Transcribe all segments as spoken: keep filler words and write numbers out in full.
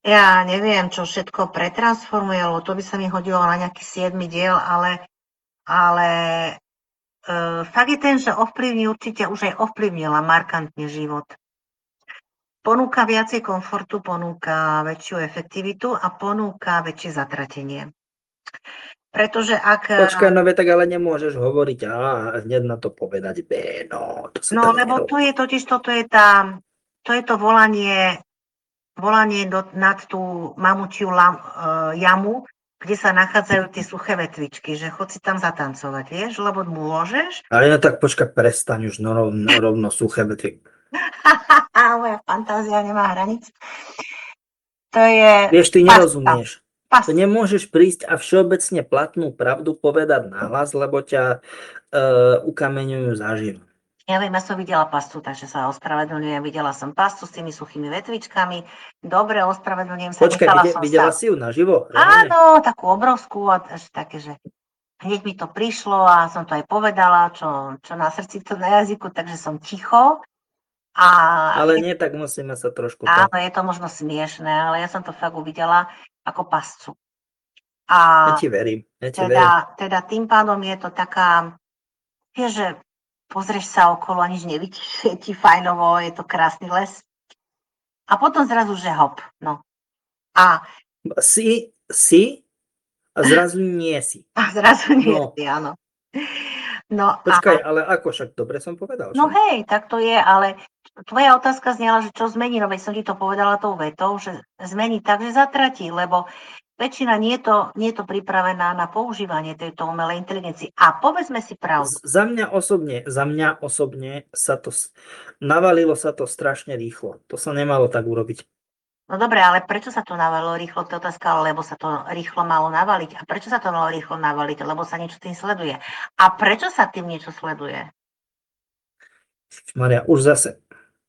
Ja neviem, čo všetko pretransformuje, lebo to by sa mi hodilo na nejaký siedmy diel, ale, ale e, fakt je ten, že ovplyvní určite, už aj ovplyvnila markantne život. Ponúka viacej komfortu, ponúka väčšiu efektivitu a ponúka väčšie zatratenie. Pretože ak... Počkaj, no tak ale nemôžeš hovoriť A a hneď na to povedať B, no to sa No, tak lebo to nerobí. je totiž, toto je tá, to je to volanie, volanie do, nad tú mamučiu lam, uh, jamu, kde sa nachádzajú tie suché vetvičky, že chod si tam zatancovať, vieš, lebo môžeš. Ale no tak počkaj, prestaň už no, rovno, rovno suché vety. Moja fantázia nemá hranic. To je Vieš, ty pasta. nerozumieš. To Pasta. nemôžeš prísť a všeobecne platnú pravdu povedať nahlas, lebo ťa uh, ukameňujú zaživo. Ja viem, ja som videla pastu, takže sa ospravedlňujem. Videla som pastu s tými suchými vetvičkami. Dobre, ospravedlňujem sa, Počkaj, nechala vide, som videla sa. si ju naživo? Reálne? Áno, takú obrovskú a až také, že hneď mi to prišlo a som to aj povedala, čo, čo na srdci, to na jazyku, takže som ticho. A Ale je, nie, tak musíme sa trošku to... áno, je to možno smiešné, ale ja som to fakt uvidela ako pascu. Ja A ti verím, ja ti verím. teda, teda tým pádom je to taká, vieš, že pozrieš sa okolo a nič nevidíš, je ti fajnovo, je to krásny les. A potom zrazu, že hop, no. A, Si, si a zrazu nie si. a zrazu nie No, si, áno. No a počkaj, ale ako však, dobre som povedal, no však. hej, tak to je, ale tvoja otázka znela, že čo zmení, no veď som ti to povedala tou vetou, že zmení tak, že zatratí, lebo väčšina nie je to, nie je to pripravená na používanie tejto umelej inteligencie. A povedzme si pravdu. Z- Za mňa osobne, za mňa osobne sa to, s- navalilo sa to strašne rýchlo. To sa nemalo tak urobiť. No dobre, ale prečo sa to navalilo rýchlo? To je otázka, lebo sa to rýchlo malo navaliť. A prečo sa to malo rýchlo navaliť? Lebo sa niečo tým sleduje. A prečo sa tým niečo sleduje? Maria, už zase.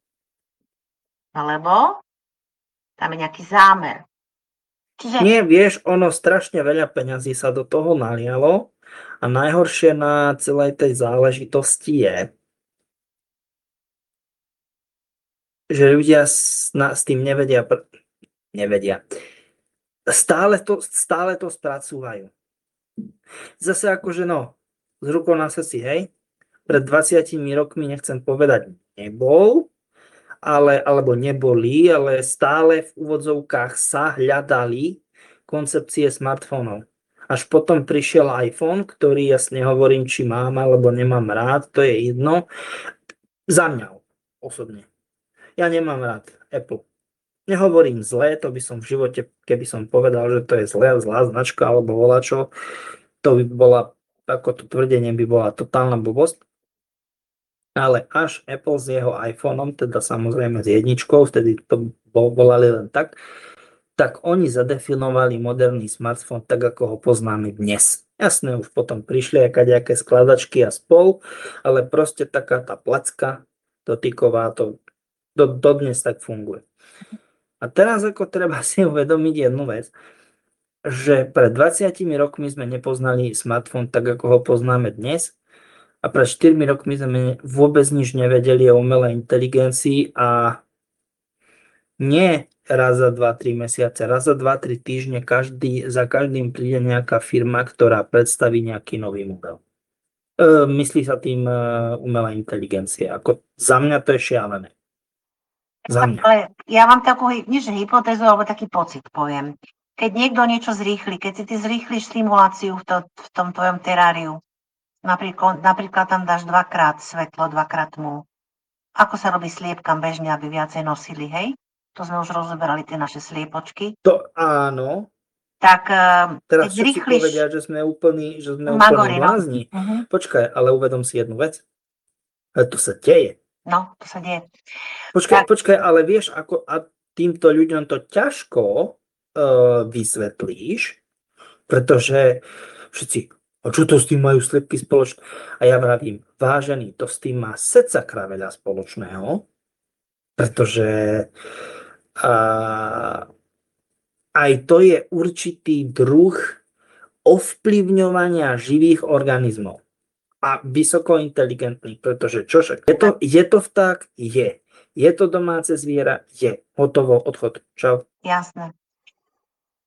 Lebo tam je nejaký zámer. Čiže Nie, vieš, ono strašne veľa peňazí sa do toho nalialo a najhoršie na celej tej záležitosti je, že ľudia s, na, s tým nevedia, pr- nevedia. Stále to, stále to spracúvajú. Zase akože no, z rukou na srdci, hej, pred dvadsiatimi rokmi nechcem povedať nebol, ale, alebo neboli, ale stále v úvodzovkách sa hľadali koncepcie smartfónov. Až potom prišiel iPhone, ktorý jasne hovorím, či mám alebo nemám rád, to je jedno. Za mňa osobne. Ja nemám rád Apple. Nehovorím zlé, to by som v živote, keby som povedal, že to je zlé, zlá značka alebo volačo, to by bola, ako to tvrdenie by bola totálna blbosť. Ale až Apple s jeho iPhoneom, teda samozrejme s jedničkou, vtedy to volali len tak, tak oni zadefinovali moderný smartfón tak, ako ho poznáme dnes. Jasné, už potom prišli nejaké skladačky a spol, ale proste taká tá placka dotyková, to do, dodnes tak funguje. A teraz ako treba si uvedomiť jednu vec, že pred dvadsiatimi rokmi sme nepoznali smartfón tak, ako ho poznáme dnes, a pred štyrmi rokmi sme vôbec nič nevedeli o umelej inteligencii a nie raz za dva tri mesiace, raz za dva tri týždne každý, za každým príde nejaká firma, ktorá predstaví nejaký nový model. E, myslí sa tým e, umelá inteligencia. Ako, za mňa to je šialené. Za mňa. ale ja mám takú, nie že hypotézu, alebo taký pocit, poviem. Keď niekto niečo zrýchli, keď si ty zrýchliš simuláciu v, to, v tom tvojom teráriu, napríklad, napríklad tam dáš dvakrát svetlo, dvakrát tmu. Ako sa robí sliepkam bežne, aby viacej nosili, hej? To sme už rozoberali, tie naše sliepočky. To áno. Tak eh, keď Teraz všetci zrýchliš povedia, že sme úplní, že sme úplní Magorino. blázni. Uh-huh. Počkaj, ale uvedom si jednu vec. Ale to sa deje. No, to sa deje. Počkaj, Tak. počkaj, ale vieš, ako a týmto ľuďom to ťažko uh, vysvetlíš, pretože všetci, a čo to s tým majú sliepky spoločné? A ja vravím, vážený, to s tým má secakra veľa spoločného, pretože uh, aj to je určitý druh ovplyvňovania živých organizmov. A vysoko inteligentný, pretože čo však? Je to, je to vták? Je. Je to domáce zviera? Je. Hotovo, odchod. Čau. Jasné.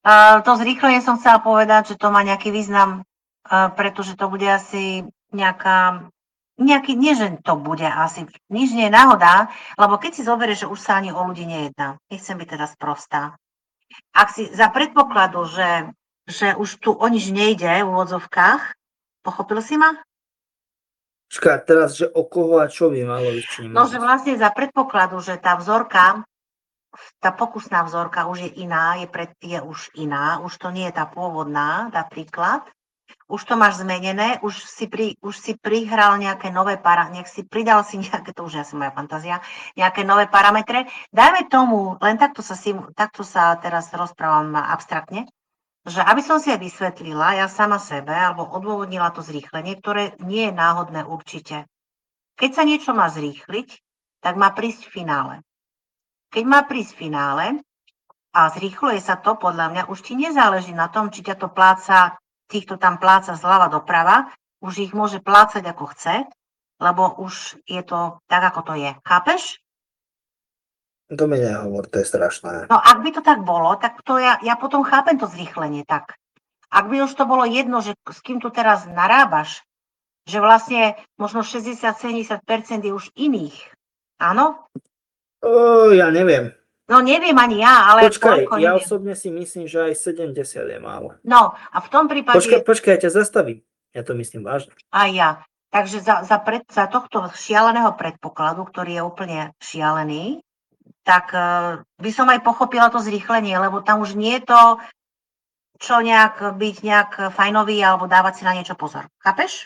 Uh, to zrýchlenie som chcela povedať, že to má nejaký význam, uh, pretože to bude asi nejaká, nejaký, nie že to bude asi, nič nie je náhoda, lebo keď si zoberieš, že už sa ani o ľudí nejedná, nechcem byť teraz prostá. Ak si za predpokladu, že, že už tu o nič nejde v úvodzovkách, pochopil si ma? Počkaj, teraz, že o koho a čo by malo byť, či No, nemôže že ísť. vlastne za predpokladu, že tá vzorka, tá pokusná vzorka už je iná, je, pred, je už iná, už to nie je tá pôvodná, napríklad, už to máš zmenené, už si, pri, už si prihral nejaké nové parametre, nech si pridal si nejaké, to už je asi moja fantázia, nejaké nové parametre. Dajme tomu, len takto sa, sim, takto sa teraz rozprávam abstraktne, že aby som si aj vysvetlila ja sama sebe, alebo odôvodnila to zrýchlenie, ktoré nie je náhodné určite. Keď sa niečo má zrýchliť, tak má prísť v finále. Keď má prísť v finále a zrýchluje sa to, podľa mňa už ti nezáleží na tom, či ťa to pláca, týchto tam pláca zľava doprava, už ich môže plácať ako chce, lebo už je to tak, ako to je. Chápeš? To mi nehovor, to je strašné. No ak by to tak bolo, tak to ja, ja potom chápem to zrýchlenie tak. Ak by už to bolo jedno, že s kým tu teraz narábaš, že vlastne možno šesťdesiat až sedemdesiat percent je už iných. Áno? O, ja neviem. No neviem ani ja, ale Počkaj, koľko, ja neviem. osobne si myslím, že aj sedemdesiat je málo. No a v tom prípade... Počkaj, počkaj, ja ťa zastavím. Ja to myslím vážne. A ja. Takže za, za, pred, za tohto šialeného predpokladu, ktorý je úplne šialený, tak uh, by som aj pochopila to zrýchlenie, lebo tam už nie je to, čo nejak byť nejak fajnový alebo dávať si na niečo pozor. Chápeš?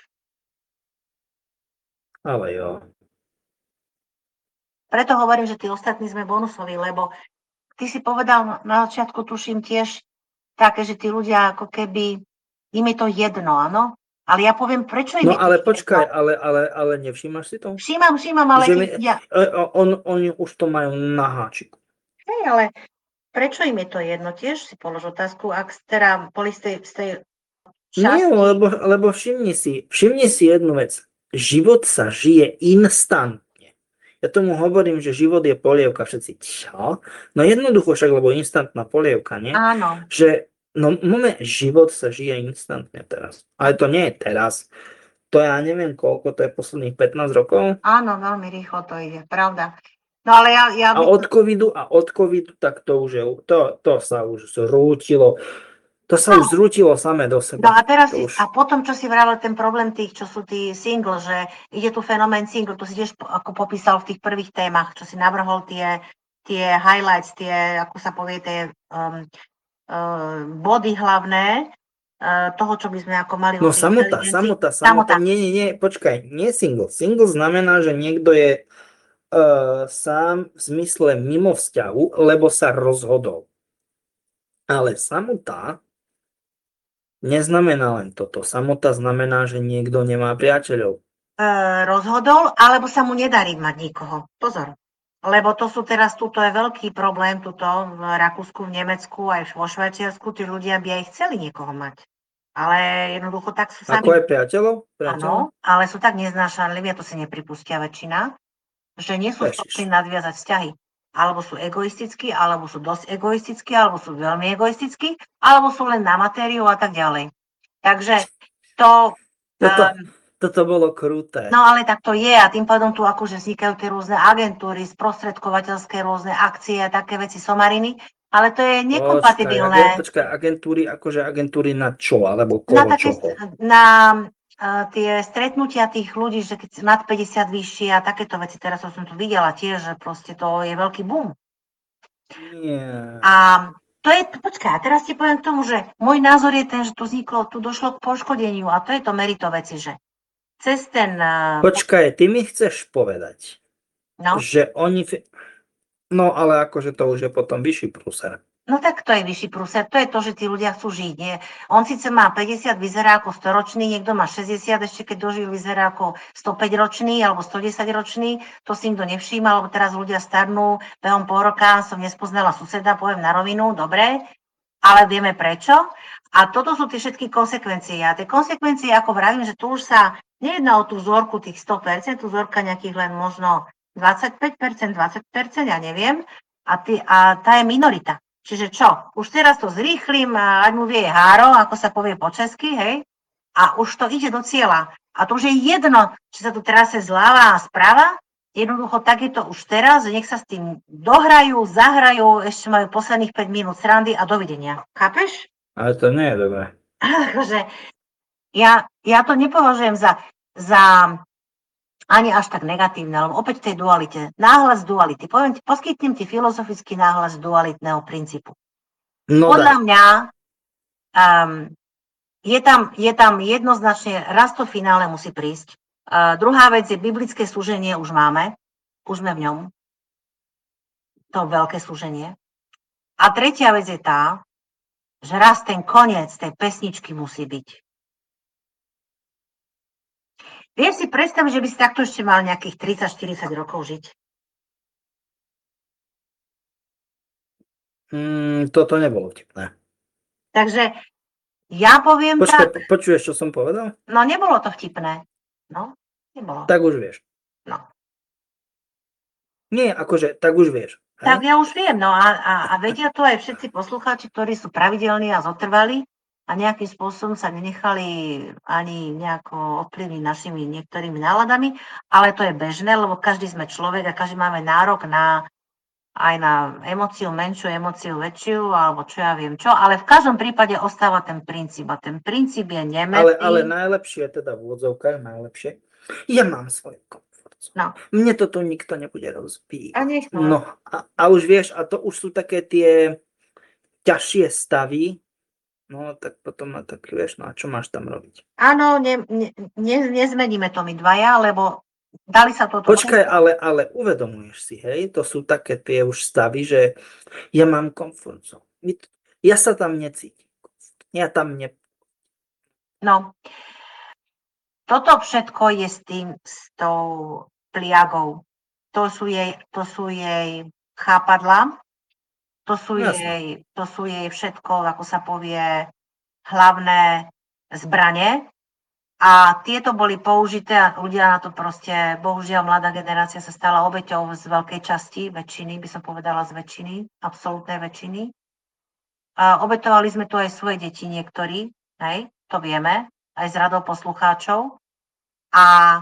Ale jo. Preto hovorím, že tí ostatní sme bonusoví, lebo ty si povedal na začiatku, tuším tiež také, že tí ľudia ako keby, im je to jedno, áno? Ale ja poviem, prečo im No je to ale jedno? počkaj, ale, ale, ale nevšímaš si to? Všímam, všímam, ale Že keď mi, ja... on, oni už to majú na háčiku. Hej, ale prečo im je to jedno? Tiež si polož otázku, ak teda boli z tej, z tej Nie, časti... lebo, lebo všimni si, všimni si jednu vec. Život sa žije instantne. Ja tomu hovorím, že život je polievka. Všetci, čo? No jednoducho však, lebo instantná polievka, nie? Áno. Že, no moment, život sa žije instantne teraz. Ale to nie je teraz. To ja neviem koľko, to je posledných pätnásť rokov. Áno, veľmi rýchlo to ide, pravda. No ale ja... ja A by... od covidu, a od covidu, tak to už je, to, to sa už zrútilo. To sa No. už zrútilo samé do seba. No a teraz si, už... a potom, čo si vravel ten problém tých, čo sú tí single, že ide tu fenomén single, to si tiež po- ako popísal v tých prvých témach, čo si navrhol tie, tie highlights, tie, ako sa povie, tie um, uh, body hlavné, uh, toho, čo by sme ako mali No o tej samota, inteligencii. samota, samota, nie, nie, nie, počkaj, nie single. Single znamená, že niekto je uh, sám v zmysle mimo vzťahu, lebo sa rozhodol. Ale samota neznamená len toto. Samota znamená, že niekto nemá priateľov. Uh, rozhodol, alebo sa mu nedarí mať nikoho. Pozor. Lebo to sú teraz, tuto je veľký problém, tuto v Rakúsku, v Nemecku, aj vo Švajčiarsku, tí ľudia by aj chceli niekoho mať. Ale jednoducho tak sú sami. Ako aj priateľov? priateľov? Áno, ale sú tak neznášanliví, a to si nepripustia väčšina, že nie sú Ježiš. schopní nadviazať vzťahy. Alebo sú egoistickí, alebo sú dosť egoistickí, alebo sú veľmi egoistickí, alebo sú len na matériu a tak ďalej. Takže to... Toto, um, toto bolo kruté. No ale tak to je a tým pádom tu akože vznikajú tie rôzne agentúry, sprostredkovateľské rôzne akcie a také veci, somariny, ale to je nekompatibilné. Počkaj, počkaj, agentúry, akože agentúry na čo, alebo koho, Na také, čoho? na uh, tie stretnutia tých ľudí, že keď nad päťdesiat vyššie a takéto veci, teraz som to videla tiež, že proste to je veľký boom. Nie. A to je, počkaj, a teraz ti poviem k tomu, že môj názor je ten, že tu vzniklo, tu došlo k poškodeniu a to je to merito veci, že cez ten... Uh, Počkaj, ty mi chceš povedať, no. že oni... No ale akože to už je potom vyšší prúser. No tak to je vyšší prúser, to je to, že tí ľudia chcú žiť, nie? On síce má päťdesiat, vyzerá ako storočný, niekto má šesťdesiat, ešte keď dožil, vyzerá ako stopäťročný alebo stodesaťročný, to si nikto nevšíma, lebo teraz ľudia starnú, behom pol roka som nespoznala suseda, poviem na rovinu, dobre, ale vieme prečo. A toto sú tie všetky konsekvencie. A tie konsekvencie, ako vravím, že tu už sa nejedná o tú vzorku tých sto percent, tú vzorka nejakých len možno dvadsaťpäť percent, dvadsať percent, ja neviem, a, ty, a tá je minorita. Čiže čo? Už teraz to zrýchlim, ať mu vie háro, ako sa povie po česky, hej? A už to ide do cieľa. A to už je jedno, či sa to trase zľava a sprava. Jednoducho tak je to už teraz, nech sa s tým dohrajú, zahrajú, ešte majú posledných päť minút srandy a dovidenia. Chápeš? Ale to nie je dobré. Akože ja, ja to nepovažujem za, za ani až tak negatívne, lebo opäť v tej dualite. Náhlas duality. Poviem ti, poskytnem ti filozofický náhlas dualitného princípu. No Podľa daj. mňa um, je, tam, je tam jednoznačne, raz to finále musí prísť. Uh, druhá vec je, biblické súženie už máme, už sme v ňom. To veľké súženie. A tretia vec je tá, že raz ten koniec tej pesničky musí byť. Vieš si predstaviť, že by si takto ešte mal nejakých tridsať štyridsať rokov žiť? Mm, toto nebolo vtipné. Takže ja poviem Počkaj, tak... po- počuješ, čo som povedal? No, nebolo to vtipné. No, nebolo. Tak už vieš. No. Nie, akože, tak už vieš. Hej? Tak ja už viem, no a, a, a vedia to aj všetci poslucháči, ktorí sú pravidelní a zotrvali a nejakým spôsobom sa nenechali ani nejako ovplyvniť našimi niektorými náladami, ale to je bežné, lebo každý sme človek a každý máme nárok na aj na emóciu menšiu, emóciu väčšiu, alebo čo ja viem čo, ale v každom prípade ostáva ten princíp a ten princíp je nemätý. Ale, ale najlepšie, teda v úvodzovkách najlepšie, ja mám svoj komfort. No. Mne to tu nikto nebude rozbíjať. A nech to. No a, a už vieš, a to už sú také tie ťažšie stavy, no tak potom ma tak vieš, no a čo máš tam robiť? Áno, ne, ne, ne, nezmeníme to my dvaja, lebo dali sa toto... Počkaj, ale, ale uvedomuješ si, hej, to sú také tie už stavy, že ja mám komfort zone. Ja sa tam necítim. Ja tam ne... No, toto všetko je s tým, s tou pliagou. To sú jej, to sú jej chápadlá, to sú, jej, to sú jej všetko, ako sa povie, hlavné zbranie. A tieto boli použité a ľudia na to proste, bohužiaľ, mladá generácia sa stala obeťou z veľkej časti, väčšiny, by som povedala z väčšiny, absolútnej väčšiny. A obetovali sme tu aj svoje deti niektorí, hej, to vieme, aj z radou poslucháčov. A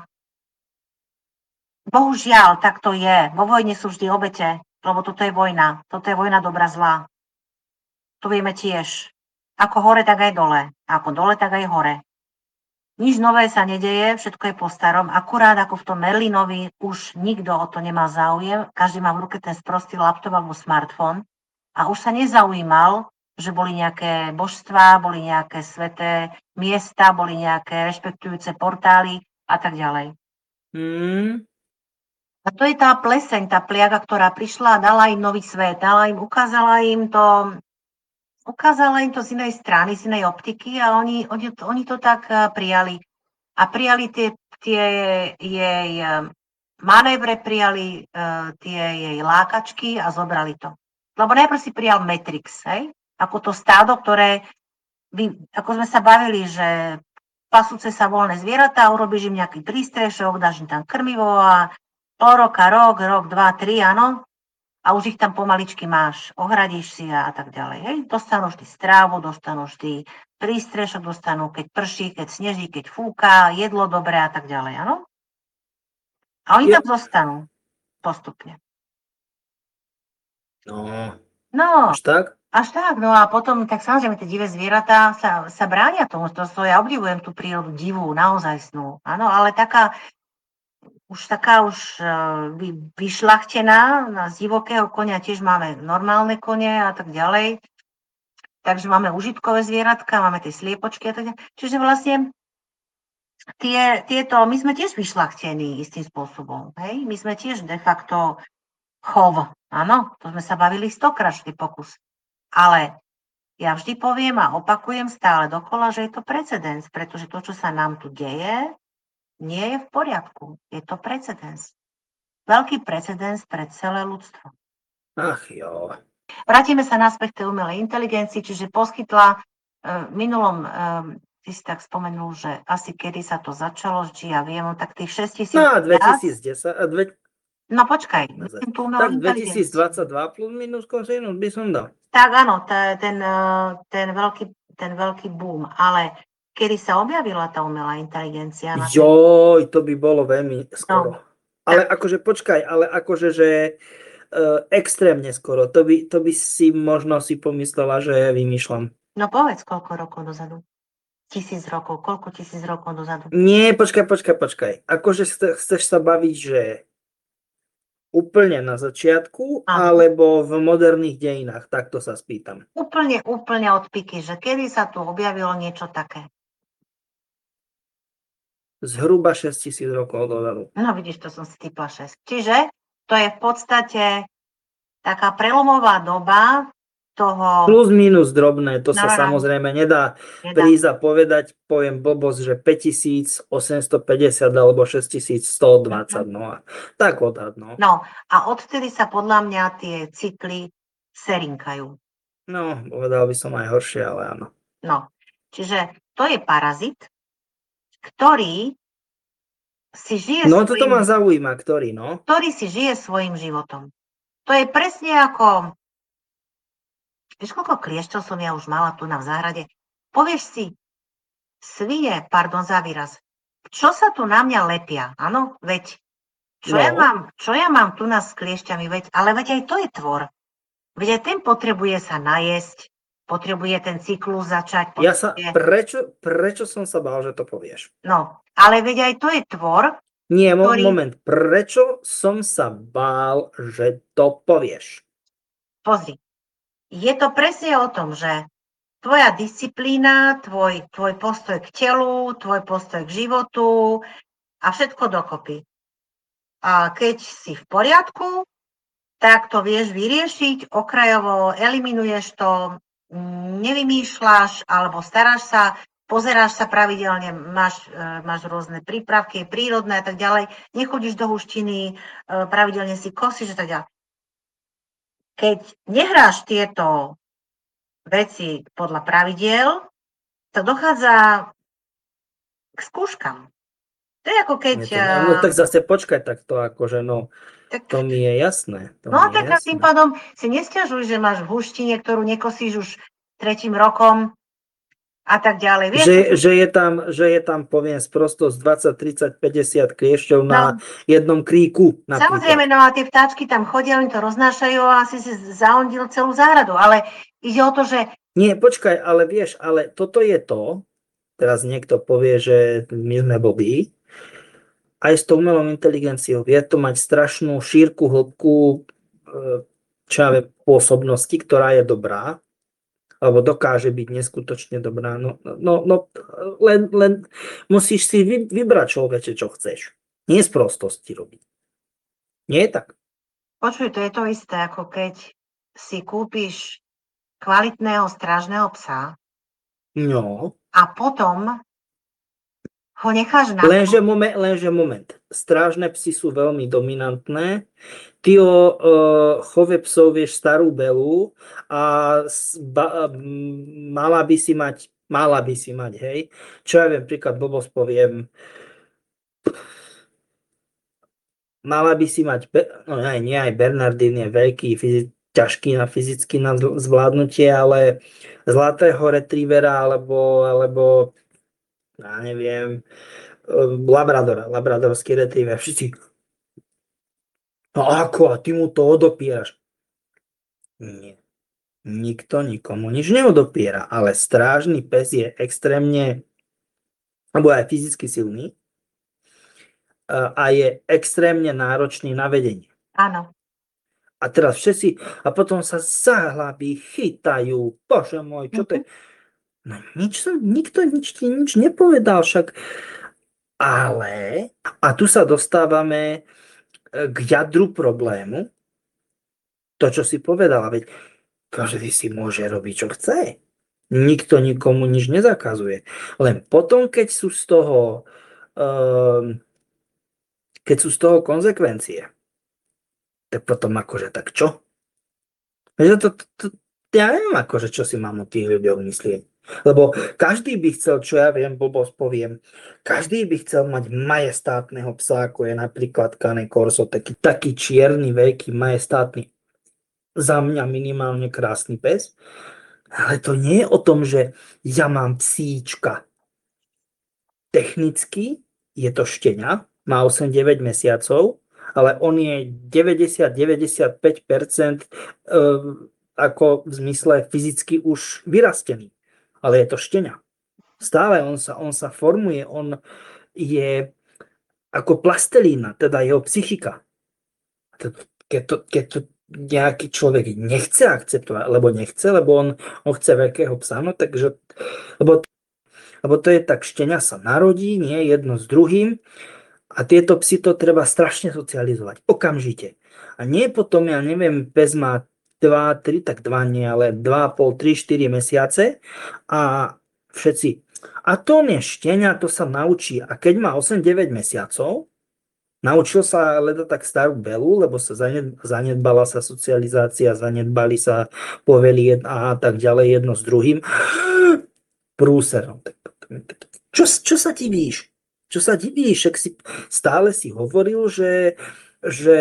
bohužiaľ, tak to je. Vo vojne sú vždy obete, lebo toto je vojna. Toto je vojna dobra zla. To vieme tiež. Ako hore, tak aj dole. Ako dole, tak aj hore. Nič nové sa nedeje, všetko je po starom. Akurát ako v tom Merlinovi už nikto o to nemá záujem. Každý má v ruke ten sprostý laptop alebo smartfón. A už sa nezaujímal, že boli nejaké božstvá, boli nejaké sveté miesta, boli nejaké rešpektujúce portály a tak ďalej. Hmm. A to je tá pleseň, tá pliaga, ktorá prišla a dala im nový svet, dala im, ukázala im to, ukázala im to z inej strany, z inej optiky a oni, oni, oni to tak prijali. A prijali tie, tie jej manévre, prijali uh, tie jej lákačky a zobrali to. Lebo najprv si prijal Matrix, hej? Ako to stádo, ktoré, by, ako sme sa bavili, že pasúce sa voľné zvieratá, urobíš im nejaký prístrešok, dáš im tam krmivo a pol roka, rok, rok, dva, tri, áno, a už ich tam pomaličky máš, ohradíš si a, a tak ďalej. Hej? Dostanú vždy strávu, dostanú vždy prístrešok, dostanú, keď prší, keď sneží, keď fúka, jedlo dobré a tak ďalej, áno? A oni Ja- tam zostanú postupne. No, No, až tak? až tak, no a potom, tak samozrejme, tie divé zvieratá sa, sa bránia tomu, to, to ja obdivujem tú prírodu divú, naozaj snú, áno, ale taká, už taká už uh, vy, vyšľachtená, na z divokého konia tiež máme normálne kone a tak ďalej, takže máme užitkové zvieratka, máme tie sliepočky a tak ďalej, čiže vlastne tie, tieto, my sme tiež vyšľachtení istým spôsobom, hej, my sme tiež de facto chov, áno, to sme sa bavili stokrát vždy pokus. Ale ja vždy poviem a opakujem stále dokola, že je to precedens, pretože to, čo sa nám tu deje, nie je v poriadku. Je to precedens. Veľký precedens pre celé ľudstvo. Ach jo. Vrátime sa naspäť k tej umelej inteligencii, čiže poskytla v minulom, ty si tak spomenul, že asi kedy sa to začalo, či ja viem, tak tých šesťtisíc No a dvetisícdesať, a dve, No počkaj, nazvať. myslím tú umelú Tak inteligenciu. dvetisícdvadsaťdva plus minus kosinus by som dal. Tak áno, tá- ten, eh, ten, veľký, ten veľký boom, ale kedy sa objavila tá umelá inteligencia? Na svete? Joj, to by bolo veľmi skoro. No, Ale tak. akože počkaj, ale akože, že uh, extrémne skoro. To by, to by si možno si pomyslela, že vymýšľam. No povedz, koľko rokov dozadu? Tisíc rokov, koľko tisíc rokov dozadu? Nie, počkaj, počkaj, počkaj. Akože chce- chceš sa baviť, že úplne na začiatku, Áno. alebo v moderných dejinách, takto sa spýtam. Úplne, úplne od piky, že kedy sa tu objavilo niečo také. Zhruba šesťtisíc rokov dozadu. No vidíš, to som si typla šesť. Čiže to je v podstate taká prelomová doba toho... Plus minus drobné, to sa No, no, no. samozrejme nedá Nedá. prísť a povedať, poviem blbosť, že päťtisícosemstopäťdesiat alebo šesťtisícstodvadsať, no a tak odhad, no. No a odtedy sa podľa mňa tie cykly serinkajú. No, povedal by som aj horšie, ale áno. No, čiže to je parazit, ktorý si žije No toto svojim, ma zaujíma, ktorý, no. ktorý si žije svojim životom. To je presne ako... Vieš, koľko kliešťov som ja už mala tu na v záhrade? Povieš si, svine, pardon za výraz, čo sa tu na mňa lepia? Áno, veď, čo, No. ja mám, čo ja mám tu na s kliešťami, veď, ale veď aj to je tvor. Veď aj ten potrebuje sa najesť, potrebuje ten cyklus začať. Ja sa, potrebuje- prečo, prečo som sa bál, že to povieš? No, ale veď aj to je tvor, Nie, mo- Ktorý- moment, prečo som sa bál, že to povieš? pozri, je to presne o tom, že tvoja disciplína, tvoj, tvoj postoj k telu, tvoj postoj k životu a všetko dokopy. A keď si v poriadku, tak to vieš vyriešiť, okrajovo eliminuješ to, mm, nevymýšľaš alebo staráš sa, pozeráš sa pravidelne, máš, e, máš rôzne prípravky, prírodné a tak ďalej, nechodíš do huštiny, e, pravidelne si kosíš a tak ďalej. Keď nehráš tieto veci podľa pravidiel, tak dochádza k skúškam. To je ako keď... Je to, no tak zase počkaj takto, akože no, tak, to mi je jasné. To no mi je tak a tým jasné. pádom si nesťažuj, že máš v huštine, ktorú nekosíš už tretím rokom a tak ďalej. Vieš, Že, to sú- že, je tam, že je tam, poviem, sprostosť dvadsať, tridsať, päťdesiat kliešťov na jednom kríku. Napríklad. Samozrejme, no a tie vtáčky tam chodia, oni to roznášajú a asi si zaondil celú záhradu, ale ide o to, že Nie, počkaj, ale vieš, ale toto je to, teraz niekto povie, že my sme blbí, aj s tou umelou inteligenciou vie to mať strašnú šírku, hĺbku, e, čo ja viem, pôsobnosti, ktorá je dobrá, alebo dokáže byť neskutočne dobrá. No, no, no len, len musíš si vy, vybrať človeče, čo chceš. Nie z prostosti robiť. Nie je tak? počuj, to je to isté, ako keď si kúpiš kvalitného strážneho psa No, a potom ho necháš na lenže moment, lenže moment. Strážne psy sú veľmi dominantné. Ty o e, chove psov vieš starú belu a s- ba, m, mala by si mať, mala by si mať, hej. Čo ja viem, príklad blbosť poviem, mala by si mať, be- no aj nie, aj Bernardín je veľký, fyzi- ťažký na fyzicky na zl- zvládnutie, ale zlatého retrievera alebo, alebo ja neviem, e, Labradora, labradorský retriever, všetci. No ako, a ty mu to odopieraš? Nie. Nikto nikomu nič neodopiera, ale strážny pes je extrémne, alebo aj fyzicky silný a a je extrémne náročný na vedenie. Áno. A teraz všetci, a potom sa zahľabí, chytajú, bože môj, čo to je? No nič, som- nikto nič ti nič nepovedal však. Ale, a tu sa dostávame e, k jadru problému, to, čo si povedala, veď každý si môže robiť, čo chce. Nikto nikomu nič nezakazuje. Len potom, keď sú z toho, um, keď sú z toho konzekvencie, tak potom akože tak čo? Že to, to, to, ja neviem akože, čo si mám o tých ľuďoch myslieť. Lebo každý by chcel, čo ja viem, blbosť poviem, každý by chcel mať majestátneho psa, ako je napríklad Cane Corso, taký, taký čierny, veľký, majestátny, za mňa minimálne krásny pes. Ale to nie je o tom, že ja mám psíčka. Technicky je to štenia, má osem deväť mesiacov, ale on je deväťdesiat až deväťdesiatpäť percent e, ako v zmysle fyzicky už vyrastený. Ale je to štenia. Stále on sa, on sa formuje, on je ako plastelína, teda jeho psychika. Keď to, keď to nejaký človek nechce akceptovať, lebo nechce, lebo on, on chce veľkého psa, no takže, lebo, lebo to je tak, štenia sa narodí, nie jedno s druhým a tieto psy to treba strašne socializovať, okamžite. A nie potom, ja neviem, pes má dva, tri, tak dva nie, ale dva, pol, tri, štyri mesiace a všetci, a to nie štenia, to sa naučí. A keď má osem deväť mesiacov, naučil sa leda tak starú Belu, lebo sa zaned, zanedbala sa socializácia, zanedbali sa povely a tak ďalej jedno s druhým. Prúser. Čo, čo sa divíš? Čo sa divíš? Ak si, stále si hovoril, že, že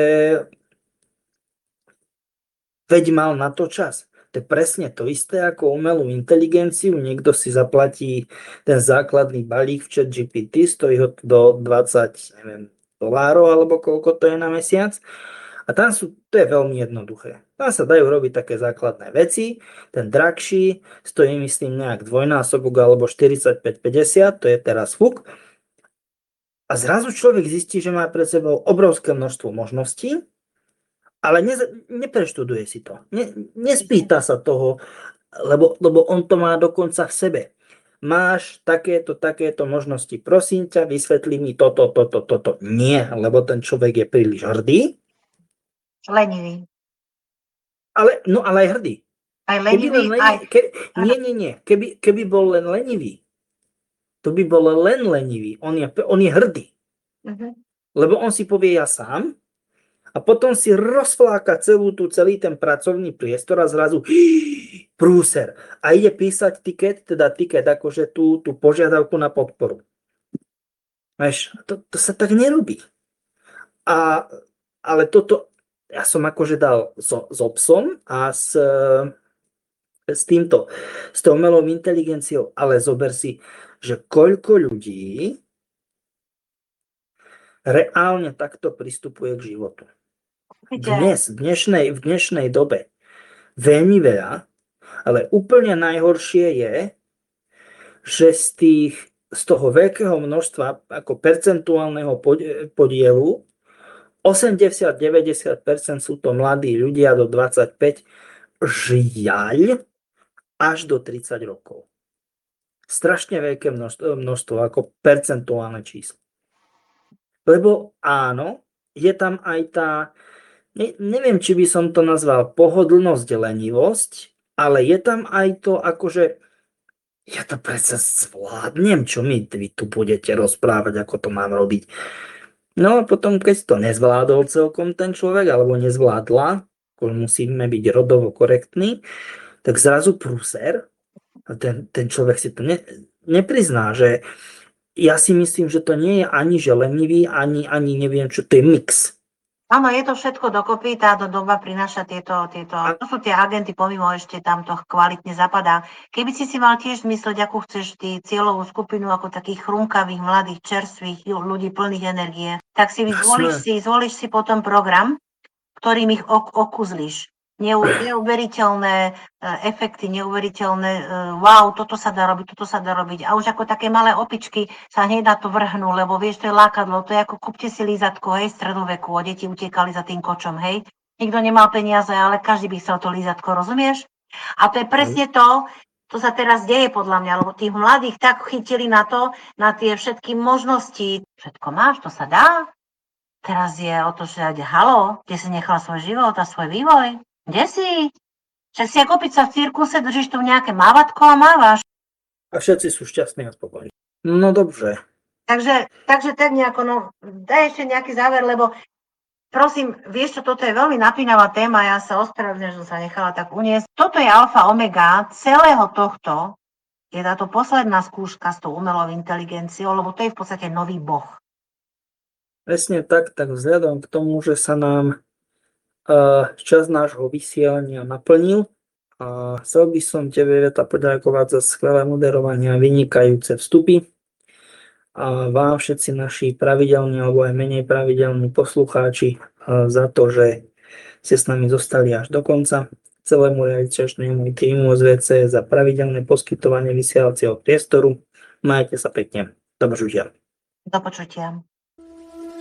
veď mal na to čas. To je presne to isté ako umelú inteligenciu. Niekto si zaplatí ten základný balík v ChatGPT, stojí ho do dvadsať, neviem, dolárov, alebo koľko to je na mesiac. A tam sú, to je veľmi jednoduché. Tam sa dajú robiť také základné veci. Ten drahší stojí, myslím, nejak dvojnásobok alebo štyridsaťpäť päťdesiat, to je teraz fuk. A zrazu človek zistí, že má pred sebou obrovské množstvo možností, ale ne, nepreštuduje si to. Ne, nespýta sa toho, lebo, lebo on to má dokonca v sebe. Máš takéto, takéto možnosti, prosím ťa, vysvetli mi toto, toto, toto. Nie, lebo ten človek je príliš hrdý. Lenivý. Ale, no ale aj hrdý. Aj lenivý, lenivý aj... ke, nie, nie, nie. Keby, keby bol len lenivý, to by bol len lenivý. On je, on je hrdý. Uh-huh. Lebo on si povie ja sám a potom si rozfláka celú tú, celý ten pracovný priestor a zrazu hí, prúser. A ide písať tiket, teda tiket, akože tú, tú požiadavku na podporu. Veš, to, to sa tak nerobí. A, ale toto ja som akože dal so, so psom a s, s týmto, s tou umelou inteligenciou, ale zober si, že koľko ľudí reálne takto pristupuje k životu. Dnes, v dnešnej, v dnešnej dobe veľmi veľa, ale úplne najhoršie je, že z, tých, z toho veľkého množstva ako percentuálneho podielu osemdesiat až deväťdesiat percent sú to mladí ľudia do dvadsaťpäť, žiaľ, až do tridsať rokov. Strašne veľké množstvo, množstvo ako percentuálne číslo. Lebo áno, je tam aj tá, ne, neviem, či by som to nazval pohodlnosť, lenivosť, ale je tam aj to akože ja to predsa zvládnem, čo mi vy tu budete rozprávať, ako to mám robiť. No a potom, keď to nezvládol celkom ten človek, alebo nezvládla, musíme byť rodovo korektní, tak zrazu prúser, a ten, ten človek si to ne, neprizná, že ja si myslím, že to nie je ani že lenivý, ani, ani neviem čo, to je mix. Áno, je to všetko dokopy, táto doba prináša tieto, tieto, to sú tie agenty, pomimo ešte tam to kvalitne zapadá. Keby si si mal tiež mysleť, akú chceš ty cieľovú skupinu, ako takých chrumkavých, mladých, čerstvých ľudí plných energie, tak si zvolíš si, zvolíš si potom program, ktorým ich ok- okuzlíš. Neuveriteľné efekty, neuveriteľné wow, toto sa dá robiť, toto sa dá robiť. A už ako také malé opičky sa hneď na to vrhnú, lebo vieš, to je lákadlo, to je ako kúpte si lízatko, hej, stredoveku, a deti utekali za tým kočom, hej. Nikto nemal peniaze, ale každý by chcel to lízatko, rozumieš? A to je presne to, to sa teraz deje podľa mňa, lebo tých mladých tak chytili na to, na tie všetky možnosti. Všetko máš, to sa dá. Teraz je o to, že halo, kde si nechala svoj život a svoj vývoj? Kde si? Však si ako opica v cirkuse, držíš tu nejaké mávatko a mávaš. A všetci sú šťastní a spokojní. No dobře. Takže, takže tak nejako, no, daj ešte nejaký záver, lebo prosím, vieš čo, toto je veľmi napínavá téma, ja sa ospravedlňujem, že som sa nechala tak uniesť. Toto je alfa omega celého tohto, je táto posledná skúška s tou umelou inteligenciou, lebo to je v podstate nový boh. Presne tak, tak vzhľadom k tomu, že sa nám uh, čas nášho vysielania naplnil, a chcel by som tebe, Iveta, poďakovať za skvelé moderovanie a vynikajúce vstupy. A vám všetci naši pravidelní alebo aj menej pravidelní poslucháči uh, za to, že ste s nami zostali až do konca. Celému realizačnému týmu z vé cé za pravidelné poskytovanie vysielacieho priestoru. Majte sa pekne. Do počutia. Do počutia.